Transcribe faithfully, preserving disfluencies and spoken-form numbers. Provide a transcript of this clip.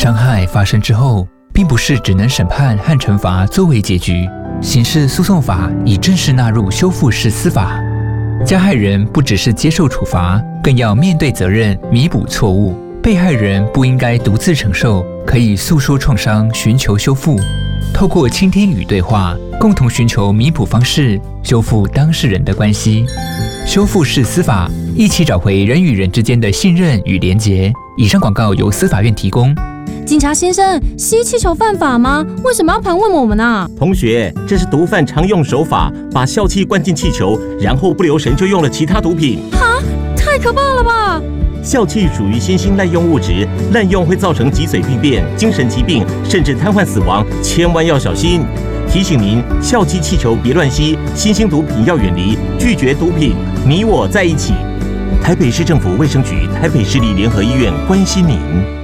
伤害发生之后，并不是只能审判和惩罚作为结局。刑事诉讼法已正式纳入修复式司法，加害人不只是接受处罚，更要面对责任，弥补错误。被害人不应该独自承受，可以诉说创伤，寻求修复。透过倾听与对话，共同寻求弥补方式，修复当事人的关系。修复式司法，一起找回人与人之间的信任与连结。以上广告由司法院提供。 警察先生，吸气球犯法吗？为什么要盘问我们啊？ 同学，这是毒贩常用手法，把笑气灌进气球，然后不留神就用了其他毒品。 哈，太可怕了吧！ 笑气属于新兴滥用物质，滥用会造成脊髓病变、精神疾病，甚至瘫痪死亡，千万要小心。提醒您，笑气气球别乱吸，新兴毒品要远离，拒绝毒品，你我在一起。台北市政府卫生局、台北市立联合医院关心您。